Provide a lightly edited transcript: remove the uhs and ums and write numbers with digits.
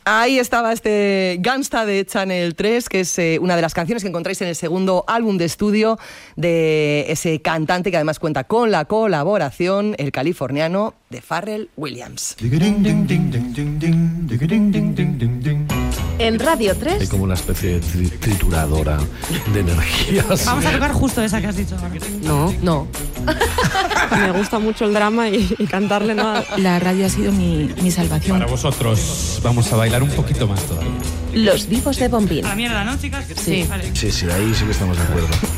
Ahí estaba este Gangsta de Channel 3, que es una de las canciones que encontráis en el segundo álbum de estudio de ese cantante que además cuenta con la colaboración, el californiano de Pharrell Williams. En Radio 3... Hay como una especie de trituradora de energías. Vamos a tocar justo esa que has dicho ahora. No. Me gusta mucho el drama y cantarle nada. La radio ha sido mi salvación. Para vosotros vamos a bailar un poquito más todavía. Los vivos de Bombín. A la mierda, ¿no, chicas? Sí. Vale. Sí, ahí sí que estamos de acuerdo.